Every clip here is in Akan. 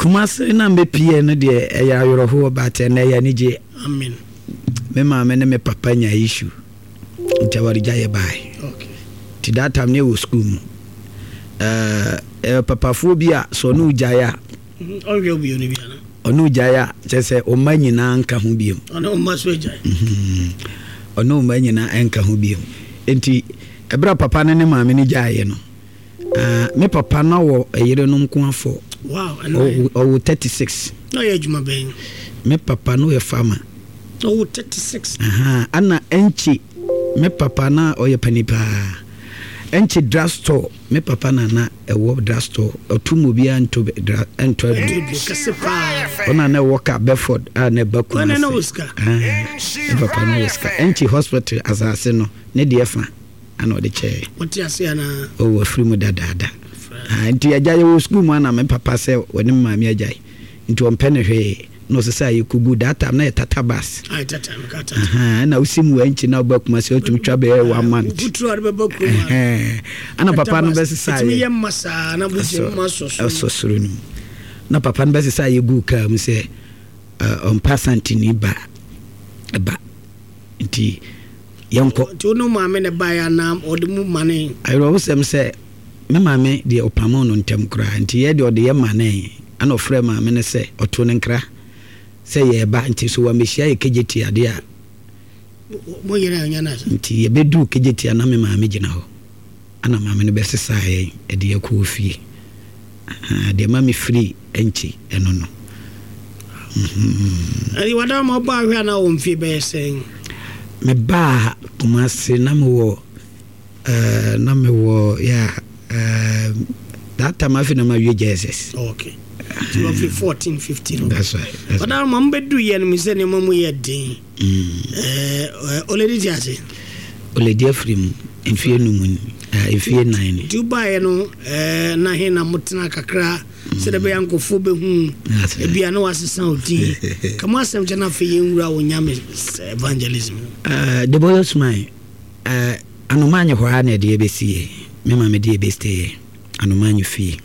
Kumase na mbepie no de eya yoroho but na ya nije. Amen. Me maame ne me papa nya issue. Ntawari jaye bai. Okay. Ti that time ne wo school mu. Papa fo bi a so no jaya. Onwe obi oni bia na. Onu jaya chese o manyina nka ho biem. Ono maso jaya. Ono manyina enka ho biem. Enti ebra papa ne maame ne jaye no. Me papa na wo eyere no nko afo. Wow, oh 36. No ye juma ben. Me papa no ye farmer. Oh 36. Ana enchi me papa na oye panipa. Enchi drugstore me papa na ewo drugstore otumo bia ento ona na work at Bedford na baku na na Oscar papa no Oscar enchi hospital asase no ne de fa ana ode che woti ase ana o free mu dada nti ajaye wo school mu ana me papa se woni maami ajaye nti on pene hwe no se say kugu data na tata bus ai tata kata na usimu enchi na obakuma se otum twa be 1 month futuro arbe bakuma ana papa no bese say mi yem masa na buje maso suru na papa no bese say gu ka mu se on passant ni ba nti yanko to no maame ne ba ya na odemu mane ayro wo sem se me maame de opamo no ntem kra nti ye de ode ye mane ana ofre maame ne se oto ne nkra se ye ba nti so wa mehia ye kejeti ade a mo yere anya na nti ye bedu kejeti ana me maame gina ho ana maame ne besesa ye e de yakɔ fie de maame free enchi eno no ali wada mo ba hwa na wo mfie be sen me ba Kumase na me wo ya that time after na we Jesus. Okay. So 14 15. That's right. But now mbe do ye no se ne mamu ye din. Oledi jase. Oledi afrim enfie no mun. Enfie 9. Do buy no na he na mutena kakra se de be yankofo be hu. E bia no asesa odi. Kama asem je na fe ye nwura wonyame evangelism. The boys my anomanye ho ha na de ebesie. Me ma me de ebeste anomanye fie.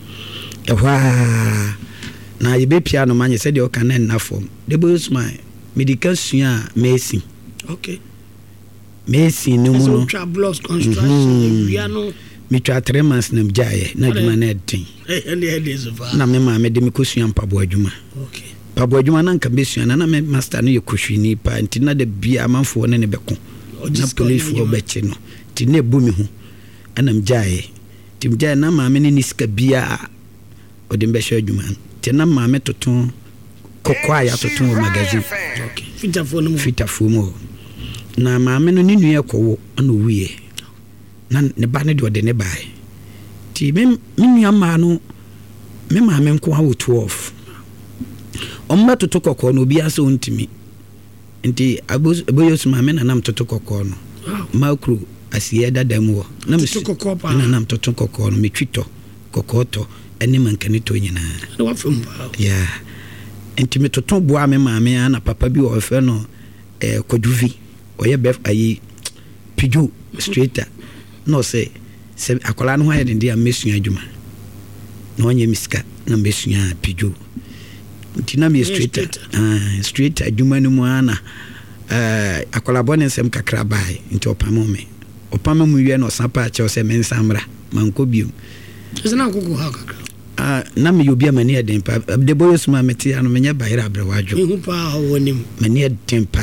Ehwa na ye be pia anomanye se de o kan na form. The boys my medical sua Messi. Okay. Messi no mu no. So blocks construction we are no me twa 3 months na mjaye na djuma na edin. Na me ma me de me kosua mpabo adwuma. Okay. Pabo adwuma na nka besua na me master no ye kohwini pa nti na de bia amanfo ne beko. Na police fo beche no. Ti na ebu mi hu. Ana mjaye. Ti mjaye na ma me ni sika bia ode mbehwe adwuma. Ti na ma me toton kokwa ya toton o magazine. Okay. Fitafo mo. Na ma me no ni nua ekowo ana owie. Na ne ba ne de ode ne bae. Ti me nua ma no me ma me nko ha wo 12. Omba toto kokko no obi asa ontimi. Nti aboyosu ma me na nam toto kokko no. Makru asiye dadam wo. Na me toto kokko pa. Na nam toto kokko no me twito kokko to ene mankane to nyina. Na wa fem ba. Yeah. Nti me toto boa me ma me na papa bi o fe no koduvi. Oye bef ayi piju straighter. No say akola no ha de amesua adwuma. Na onye miska na mesua piju. Ntina me straight adwuma no mu ana akola bone nsem kakra bai nti opamo mu wie no sapa a che o se mensamra manko biom zena kuku ha kakra na me yobi amani eden pa de boyos ma meti ano menye bayira abrewadwo ihu pa wonim mani eden pa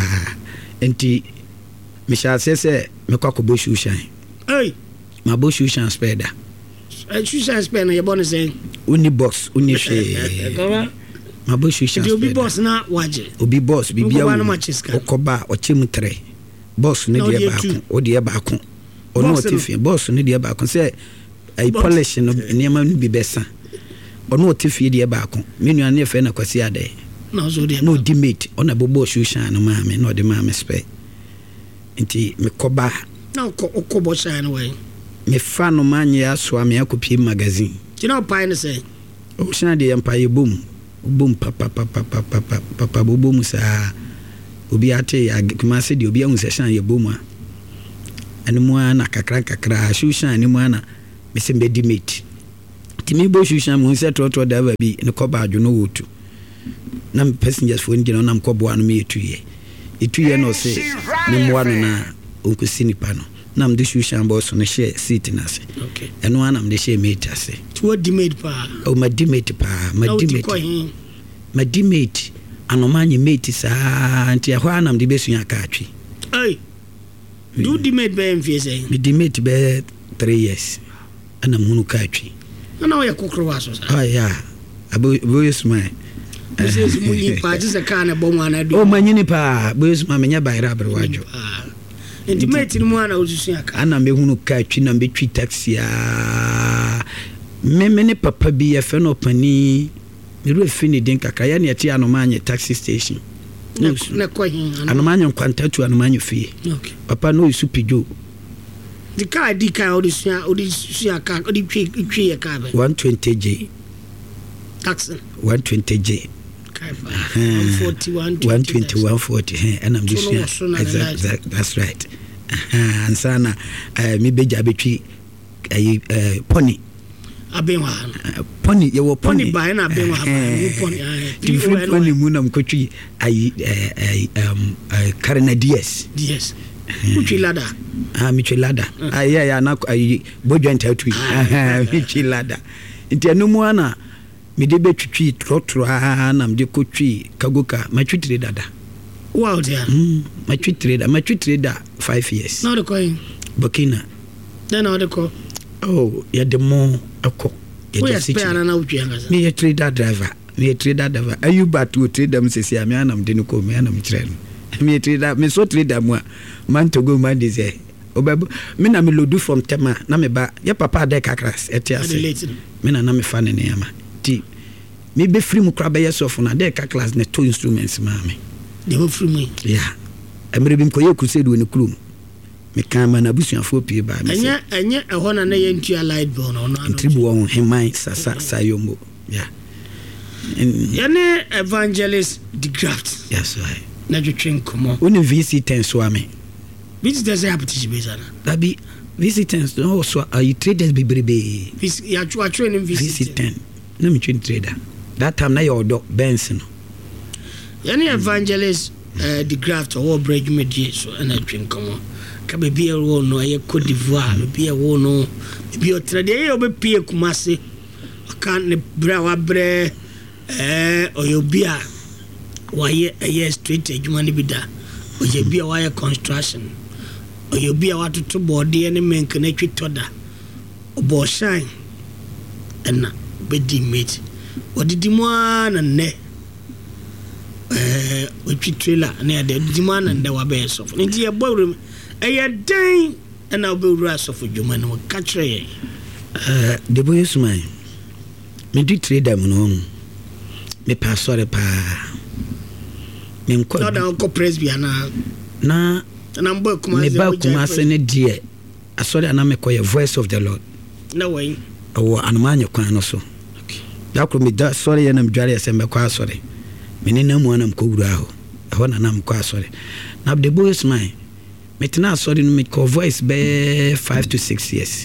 enti me sha se me kwakobo shushan ma bo shushan speda shushan speda ye bone sen uni box uni hwe ma bo shushan speda obi boss na waje obi boss bibia okoba ochim 3 boss ne de ba ko o de ba ko ono otifi boss ne de ba ko se ai polish no niam no bi besa ono otifi de ba ko menu ane fe na kwasi ade na zo de no dimate ona bobo shushan no maame no de maame spe nti me koba na okobo shan we me fa no manye aso ame akopie magazine kina pa ne se o shan de empire boom papa bobo musa obi ate ya Kumase de obi ahun se shan ye boom a ane mu ana kakra shushan ane mu ana me se mbedi mate timi bo shusha mu se trotro da ba bi ne ko ba adwo no wotu na passengers fo ngina na mkobo anu me etuye no se ne mwa no na onkusi nipa no na mde shusha mbo so ne share seat na se okay eno ana mde share mate ase to dimate pa o madimate madimate anomanye mate sa nti ho ana mde besu aka atwi ai do dimate be mfiese medimate be 3 years ana munu ka atwi ana o yakokro waso sa ya abo yesma Mrs. Munyi pa just ka na bo mwana do o manyini pa bo yesma menya bayra abrawajo intimate ni mwana ususu aka ana mehunu ka atwi na mbetwi taxi a memene papa bi ya fe no pani meru afini den kakra ya ne ati anomanye taxi station na ko hin anomanye kwantatu anomanye fie okay papa no isu pijo the car di car odisusu aka odi twi ya car be 120J taxi 120J 140 and I'm just that's right and sana me beja betwi pony abenwa pony ye wo pony ba na abenwa pony different pony mu na mkotwi Carnadies yes Michilada Michilada ya na bojo ntatwi Michilada nti anumu ana mede betwitwi trotro na mede kotwi kagoka matwitire dada wow there matwitire 5 years now the coin Burkina then now the call oh ya de mo akọ ya de spare na utwi anga me ya trader driver ayuba to trader msesi ami ana mde no ko me ana mkire no me trader me so trader mu man to go man dey say obabu me na me lodu from Tema na me ba ya papa de kakras etiase me na me fa ne yama ti me be free mu kra be yesof na de kaklas ne two instruments ma me de wo free me yeah emre bi ko ye crusade woni klum me kan ma na busuafo pie ba me enye ehọ na ye ntua light bill no no tribu won heman sa yombo yeah yani evangelist the graft yes right na twetwen komo oni VC10 so ame visitors ya apetish bezana baby visitors no so are traders bibrebe ya chwa ni VC10 na me trader that time na your dog Benz no yani evangelist the graft or bridge medie so na twetwen komo ka be e wo no ye Cote d'Ivoire be e wo no be o trade ye obepie Kumase kan ne bra wa bre oyobia waye a street adwuma ne bida oyobia waye construction oyobia watoto body ne menk na twitoda obo shine na bedi mate odidi mo na ne otwi trailer na de odidi mo na nda wa be so nti ye bawrum den na obewura so fo dwuma no ka kire de boy sumai me di trader mu no me pastor pa me nko na da ko presbyana na mbo Kumase me ba Kumase ne die asori ana me ko ye voice of the Lord na way awo anumanya kwan no so okay da ko me da sorry ye na me dware ye me kwa asori me ne na mu ana mko wura ho ho na na mko asori na the boys mine me tena asori no me ko voice be 5 to 6 years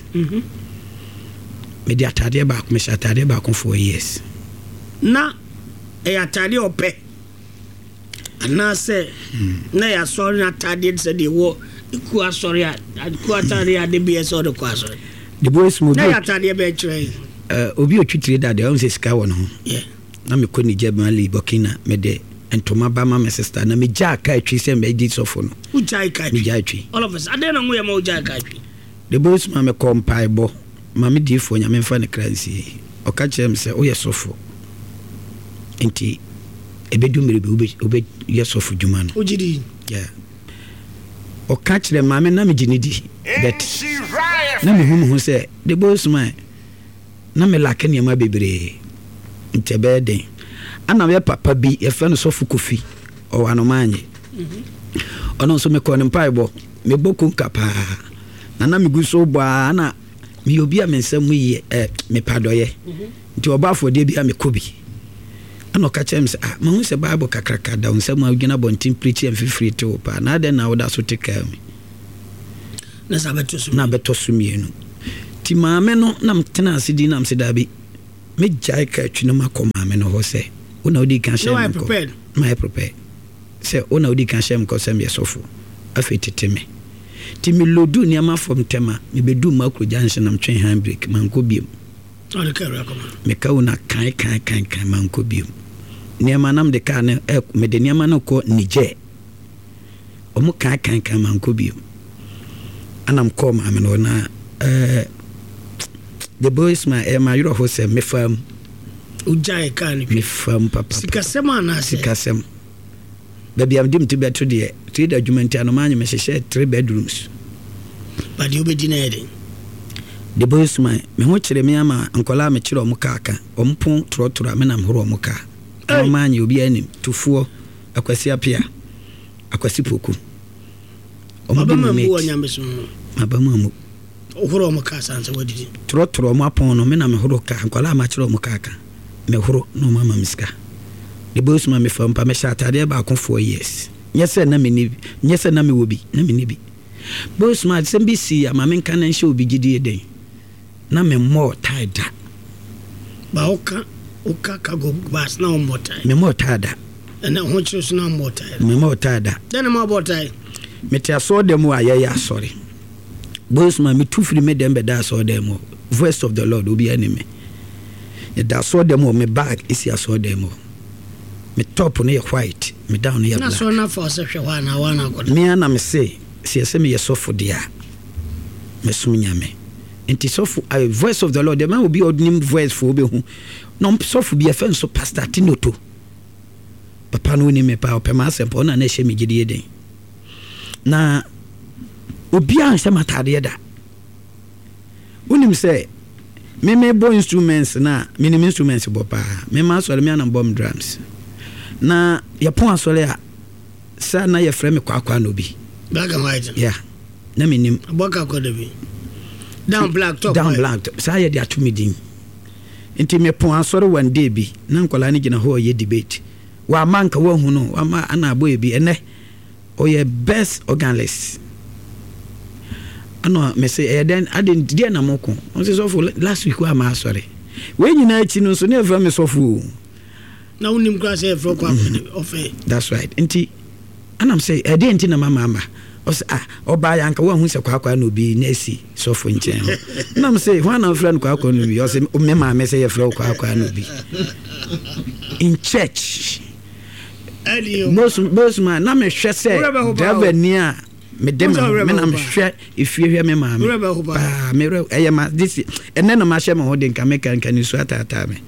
me di atade ba ko me atade ba ko 4 years na atade ope ana se na ya sorry na atade se de wo ku asori ku atade ade be so de ku asori the boys mo na atade be kire obi otwitire da de on se sika wo no yeah na me ko ni Mali Burkina me de entoma ba ma sister na me ja ka atwi se me di sofo no ujai ka me ja atwi all of us ade na nwe ma ujai ka atwi the boys ma me kompai bo ma me di fo nya me fa ne kransi o ka chem se o ye sofo enti ebedu mire obe ye sofo djuma no ojidi yeah o ka kire ma me na me ginidi bet na me hu se the boys ma na me lake ne ma bebre ntebeden ana me papa bi e fe no sofo kofi o anomanye ono so me ko ne mpaibo me boku nkapa na me guso bwa na me obi a mensam yi me padoye nti obafo de bi a me kobi ana ka chem se ma hu se bible kakraka da unsam agina bontin preach and free to pa na den na woda so take me na sabeto so na beto so mienu ti maame no na mtena asidi na mse dabi me jai ka twino makoma me no ho se una odi kan share me ko my prepared se una odi kan share me ko se me sofo afetete me ti me lodu ni ama from tema me bedu makro junction am twen handbrake manko biem on ka rakoma me ka una kan manko biem ni ama nam de ka ne me de ni ama no ko Niger omo kan manko biem anam ko ma me no na the boys my euro ho se me fam ujai kan me fam papa sikasem ana sikasem baby am dim to be to the 3 document anomanyo me share 3 bedrooms but you be denied the boys my me ho kire me ama ankola me kire omo kaka ompon trotro me nam horo omo ka anomanyo obi anim tufuo akwasi apia akwasi poku omo be me abamu horo omo ka sanse wadidi trotro omo apon no me nam horo ka ankola ma kire omo kaka me horo no mama miska the boys ma me fam pa me shatade ba kon 4 years nyese na me ni nyese na me wobi na me ni bi boys ma sem bi si ama me kan nche obi gidi eden na me more tired ba oka ka go bas na more tired me more tired na ho chiro na more tired me more tired then ma more tired me tia so dem wa ya sorry boys ma me tufiri me dem be da so dem voice of the Lord obi anime ya da so dem me bag isi so dem me top no ye white me down no ye black na so na for se hwe na wana god me ana me say se me ye sofo dia me sum nyame enti sofo I voice of the Lord the man will be ordinary voice for obi hu no sofo bi afen so pastor Tinoto papa no ni me pa opema sempo na na hye me gidi eden na obi an se matade da unim say me bo instruments na minim instruments bo pa me ma so le me na bomb drums na yapon asole a sa na ye frame kwakwa no bi black and white yeah na minim aboka ko bi down black top down black top sa ye dia tumi din enti me pon asore one day bi na nkola ni gina ho ye debate wa manka wa hu no wa ma ana abo bi ene o ye best organist ano me say then aden dia na moko on say so for last week wa ma asore we nyina chi no so na evra me so for na unim class e fro kwa ofe that's right enti anam say enti na mama o say oba ya nka wa hu se kwa no bi na si so for nchen nam say who na friend kwa no bi o say me mama say e fro kwa no bi in church most man na me hwe say driver ni a me dem me na me hwe ifie hwe me mama me ma this enne na ma hwe me ho de nka me kan ni so atata me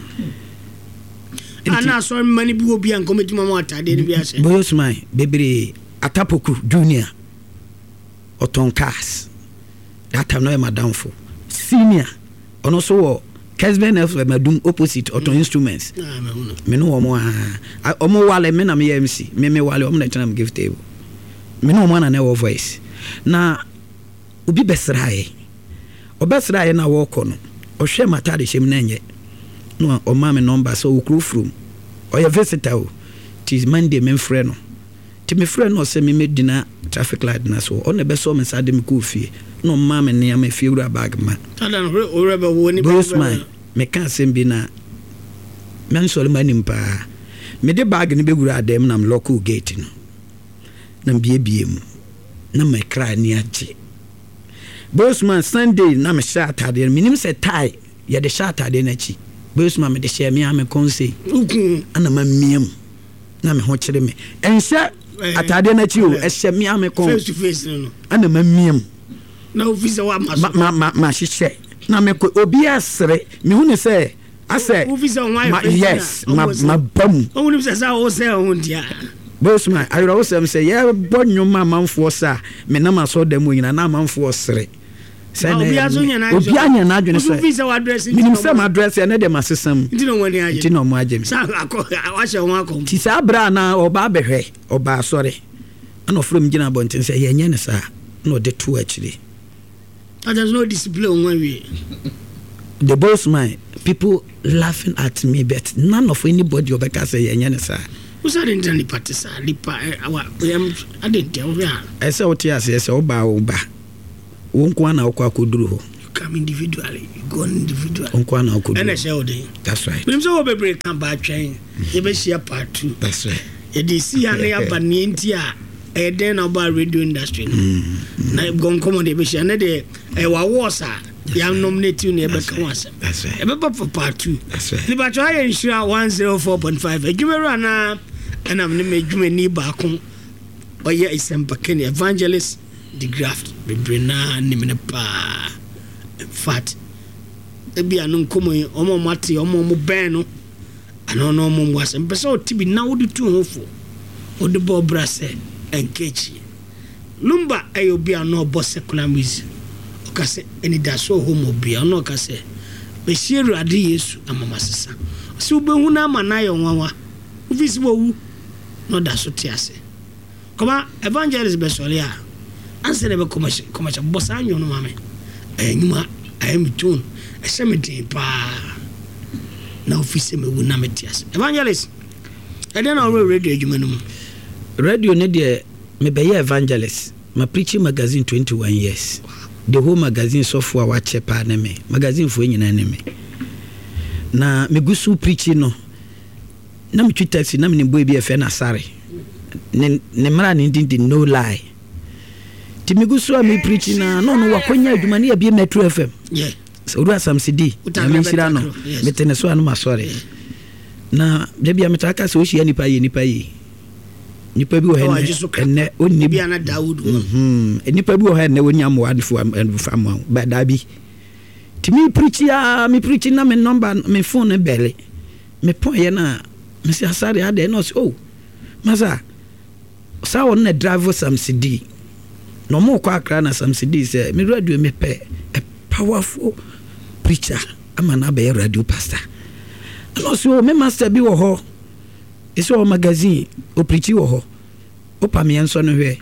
ana so mani bi obi an kometi mama atade bi ase boys my bebre atapoku junior oton cars that time no madam for senior ono so wo Kesben F madum opposite oton instruments me no omo omo wale me na me MC me wale omo na tena me give table me no omo na voice na obi besrae obesrae na wo kono ohwe matade shem na nye no o ma me number so ukru from o ya visitor o tis Monday me friend no ti me friend no se me medina traffic light na so o na be so me sade me ko fie no ma me ne am fie ura bag ma tada no o reba wo ni boss man me kan sem bi na men so le manim pa me de bag ni be gura dem na local gate no na bie mu na me kra ni age boss man Sunday na me shot ade minim se tie ya de shot ade na chi boys ma me de share me am konse ana ma miem na me ho kire me enhya atade na chi o ehye me am kon face to face no ana ma miem na officer wa ma hye na me ko obi asre me hu ne se ase officer wa yes ma bam o hu ne se sa o se o ndia boys ma ayro o se me se ye bonyo ma manfo sa me na ma so da mu nyina na manfo sre obi anya na adwene so minim some address ya na dem asesam ntino mo agem sa akọ wa hye won akọ ti sa bra na oba behwe oba sori ana ofrom gina bonten se ye nye ne sa na ode to akire there's no discipline on we the boss man people laughing at me but none of anybody obeka say ye nye ne sa usa den tani patisa lipa awa adente o ya ese otia se oba wonko na okwa koduru ho come individually, you go individually. And I say, that's right. I'm so break come back train. You be share part 2. That's right. You see, and I have a nintia. And then about radio industry. Na gon come on the be share. Na de was young nominate you never come once. That's right. Remember for part 2. That's right. The battery insure 104.5. A jumeran and I'm name jumeni back home. But yeah, it's some Kenny evangelist. The graft be brina nimene pa in fact e bia no nkomo omo mate omo mo ben no ano no mo wase mpese o tibi na wodi tu hofo o de bo brase enkechi lumba ayo bia no bo secular music o ka se eni da so homo bia no ka se be shieru ade yesu amama sesa se wo behu na amana yo nwanwa ofisi wo wu no da so ti ase koma evangelist be sole a answer never commercial boss anyo no mame enyuma am tune e se me din pa na office me wona metias evangelist e dey na radio adwuma no radio ne de me be evangelist ma preaching magazine 21 years the whole magazine software wa chepa na me magazine fo nyina na me na me gusu preaching no na me twitter si na me boy bi e fe na sare ne mara ne din no lie timigu so me preaching na no wakonya adwuma ne bia Metro FM yeah so ru asam cd na me shira no metene so anu masore na de bia metaka so hia nipa yi nipa bi wo he ne onni bia na Daud nipa bi wo he ne woni amwa adfo am ba da bi timi preaching na me number me phone ne bele me point ye na me si asare ade no so masa sa won na drive some cd no mo kwa akra na some cd say me radio me pe a powerful preacher amana be radio pastor no so me master bi wo ho iso magazine o preach wo ho o pa me enso no hwe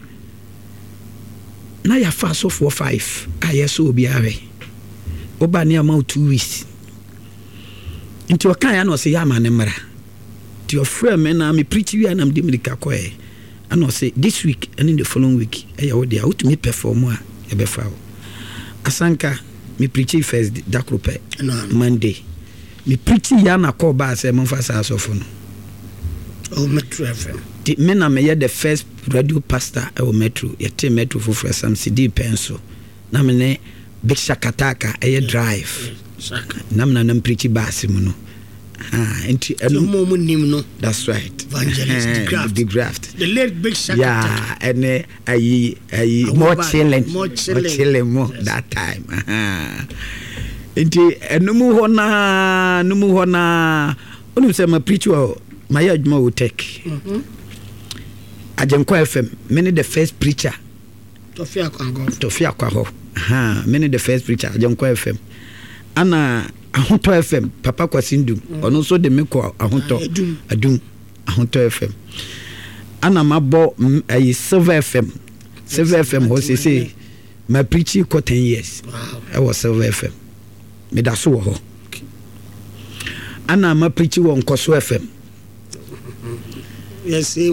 na ya fa so 45 ayeso obi awe o ba ne ama 2 weeks into o kan ya no say ya ma ne mra ti o frame me na me preach wi na me dimrika ko e and I say this week and in the following week I dey out me perform a e be fa asanka me preach first dakrope Monday me preach ya na call ba say mon fa sa asofo no o Metro FM the me na me the first radio pastor o Metro yete Metro for some CD pencil na me ne big shakataka drive na me na preach ba asimu no no that's right evangelist the graft the late big shaka yeah and more chilling more that time enti enumu hona onu se ma preach o my adwuma wo take Ajenko FM many the first preacher Tofia Kwaho many the first preacher Ajenko FM ana Ahonto FM Papa Kwasindu ono so de meko Ahonto adum Ahonto FM ana mabo Silver FM ho say my preaching for 10 years I was Silver FM me da so ho ana ma preaching won Koso FM yes